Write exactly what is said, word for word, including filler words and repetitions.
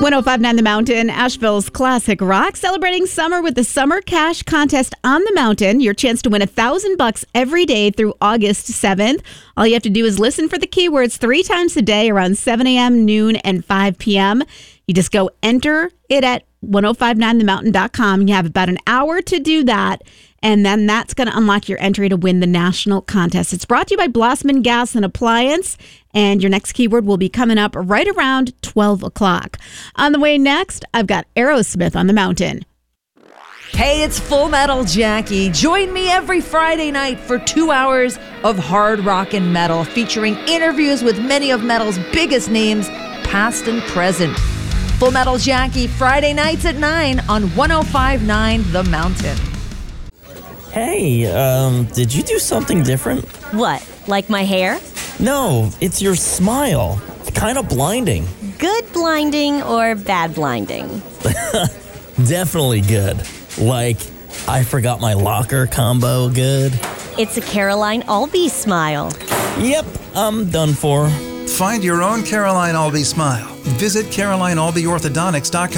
one oh five point nine The Mountain, Asheville's classic rock, celebrating summer with the Summer Cash Contest on the Mountain. Your chance to win a thousand bucks every day through August seventh. All you have to do is listen for the keywords three times a day around seven a.m., noon, and five p.m. You just go enter it at ten fifty-nine the mountain dot com. You have about an hour to do that, and then that's going to unlock your entry to win the national contest. It's brought to you by Blossman Gas and Appliance, and your next keyword will be coming up right around twelve o'clock. On the way next, I've got Aerosmith on the Mountain. Hey, it's Full Metal Jackie. Join me every Friday night for two hours of hard rock and metal, featuring interviews with many of metal's biggest names, past and present. Full Metal Jackie, Friday nights at nine on ten fifty-nine The Mountain. Hey, um, did you do something different? What, like my hair? No, it's your smile. It's kind of blinding. Good blinding or bad blinding? Definitely good. Like, I forgot my locker combo good. It's a Caroline Albee smile. Yep, I'm done for. Find your own Caroline Albee smile. Visit caroline albee orthodontics dot com.